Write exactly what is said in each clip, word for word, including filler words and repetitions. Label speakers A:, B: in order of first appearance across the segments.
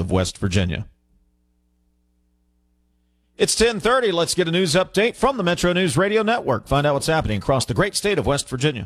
A: of West Virginia. It's ten thirty. Let's get a news update from the Metro News Radio Network. Find out what's happening across the great state of West Virginia.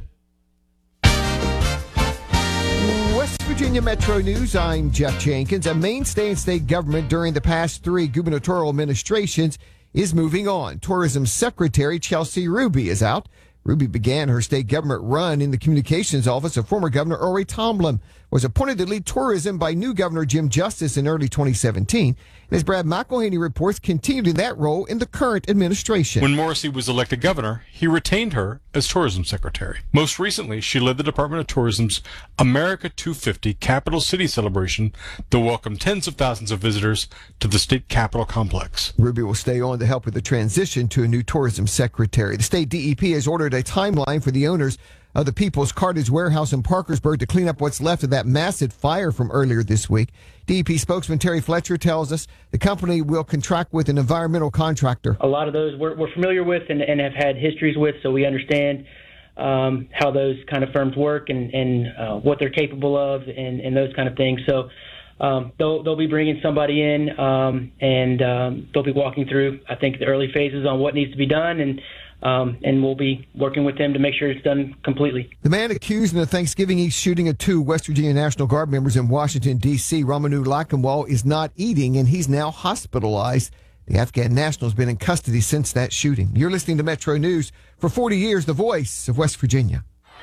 B: West Virginia Metro News, I'm Jeff Jenkins. A mainstay in state government during the past three gubernatorial administrations is moving on. Tourism Secretary Chelsea Ruby is out. Ruby began her state government run in the communications office of former Governor Earl Ray Tomblin, was appointed to lead tourism by new Governor Jim Justice in early twenty seventeen. And as Brad McElhaney reports, continued in that role in the current administration.
C: When Morrissey was elected governor, he retained her as tourism secretary. Most recently, she led the Department of Tourism's America two fifty Capital City celebration that welcomed tens of thousands of visitors to the state capitol complex.
B: Ruby will stay on to help with the transition to a new tourism secretary. The state D E P has ordered a timeline for the owners of the People's Cartage Warehouse in Parkersburg to clean up what's left of that massive fire from earlier this week. D E P spokesman Terry Fletcher tells us the company will contract with an environmental contractor.
D: A lot of those we're, we're familiar with and, and have had histories with, so we understand um, how those kind of firms work and, and uh, what they're capable of and, and those kind of things. So um, they'll, they'll be bringing somebody in um, and um, they'll be walking through, I think, the early phases on what needs to be done, and Um, and we'll be working with them to make sure it's done completely.
B: The man accused in a Thanksgiving Eve shooting of two West Virginia National Guard members in Washington, D C, Ramanu Lakanwal, is not eating, and he's now hospitalized. The Afghan national has been in custody since that shooting. You're listening to Metro News. For forty years, the voice of West Virginia.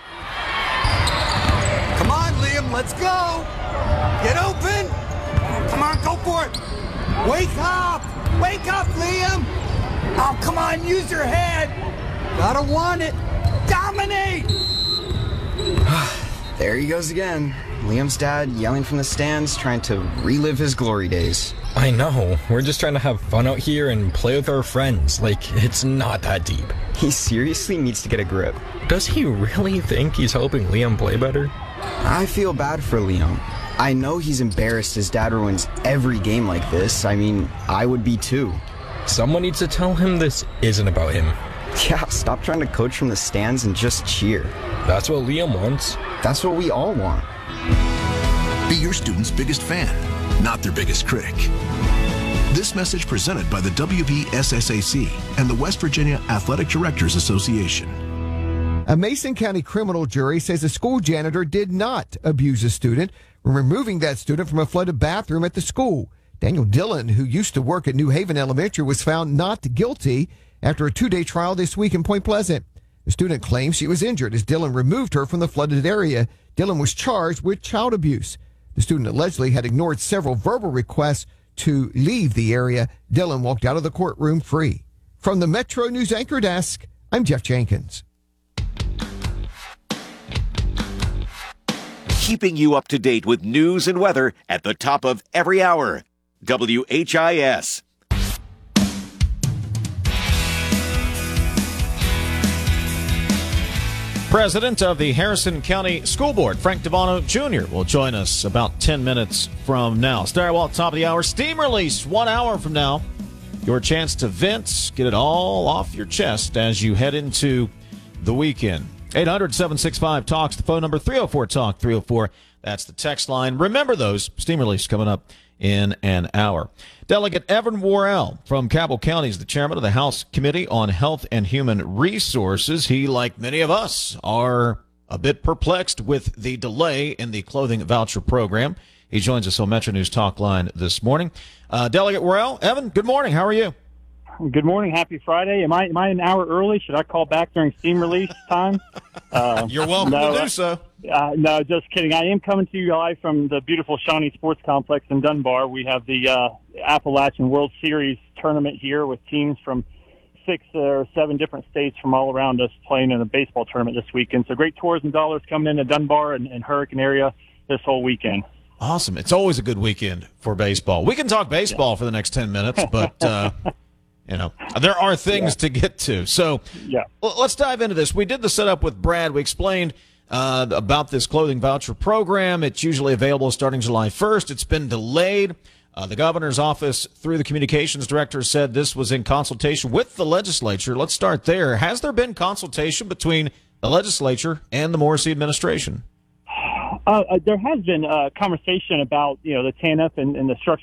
E: Come on, Liam, let's go. Get open. Come on, go for it. Wake up. Wake up, Liam. Oh, come on, use your head. Gotta want it. Dominate.
F: There he goes again. Liam's dad yelling from the stands, trying to relive his glory days.
G: I know. We're just trying to have fun out here and play with our friends. Like, it's not that deep.
F: He seriously needs to get a grip.
G: Does he really think he's helping Liam play better?
F: I feel bad for Liam. I know he's embarrassed his dad ruins every game like this. I mean, I would be too.
G: Someone needs to tell him this isn't about him.
F: Yeah, stop trying to coach from the stands and just cheer.
G: That's what Liam wants.
F: That's what we all want.
H: Be your student's biggest fan, not their biggest critic. This message presented by the W V S S A C and the West Virginia Athletic Directors Association.
B: A Mason County criminal jury says a school janitor did not abuse a student when removing that student from a flooded bathroom at the school. Daniel Dillon, who used to work at New Haven Elementary, was found not guilty after a two-day trial this week in Point Pleasant. The student claims she was injured as Dillon removed her from the flooded area. Dillon was charged with child abuse. The student allegedly had ignored several verbal requests to leave the area. Dillon walked out of the courtroom free. From the Metro News Anchor Desk, I'm Jeff Jenkins.
I: Keeping you up to date with news and weather at the top of every hour. W H I S.
A: President of the Harrison County School Board, Frank Devano Junior, will join us about ten minutes from now. Starwell, top of the hour. Steam release one hour from now. Your chance to vent, get it all off your chest as you head into the weekend. eight hundred, seven six five, talks, the phone number. Three oh four talk, three oh four. That's the text line. Remember those. Steam release coming up in an hour. Delegate Evan Worrell from Cabell County is the chairman of the House Committee on Health and Human Resources. He, like many of us, are a bit perplexed with the delay in the clothing voucher program. He joins us on Metro News Talk Line this morning. Uh, Delegate Worrell, Evan, good morning. How are you?
J: Good morning. Happy Friday. Am I am I an hour early? Should I call back during steam release time? Uh,
A: You're welcome
J: no,
A: to do so.
J: Uh, no, just kidding. I am coming to you live from the beautiful Shawnee Sports Complex in Dunbar. We have the uh, Appalachian World Series tournament here with teams from six or seven different states from all around us playing in a baseball tournament this weekend. So great tourism dollars coming into Dunbar and, and Hurricane area this whole weekend.
A: Awesome. It's always a good weekend for baseball. We can talk baseball yeah. for the next ten minutes, but, uh, you know, there are things yeah. to get to. So
J: yeah.
A: let's dive into this. We did the setup with Brad. We explained uh, about this clothing voucher program. It's usually available starting July first. It's been delayed. Uh, the governor's office, through the communications director, said this was in consultation with the legislature. Let's start there. Has there been consultation between the legislature and the Morrissey administration?
J: Uh, there has been a conversation about, you know, the T A N F and, and the structure